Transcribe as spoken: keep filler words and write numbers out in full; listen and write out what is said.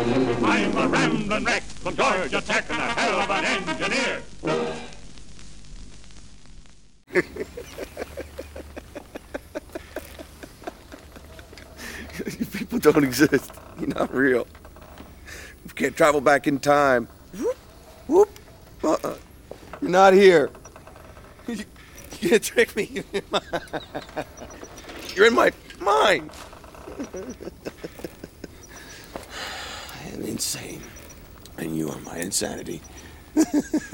I'm a rambling wreck from Georgia Tech and a hell of an engineer. You people don't exist. You're not real. You can't travel back in time. Whoop, whoop. Uh-uh. You're not here. You, you can't trick me. You're in my mind. I am insane. And you are my insanity.